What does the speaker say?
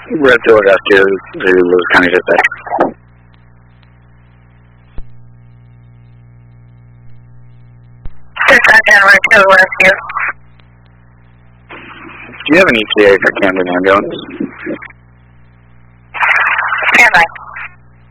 Red Philadelphia to Lewis County Dispatch. Do you have an ETA for Camden Ambulance?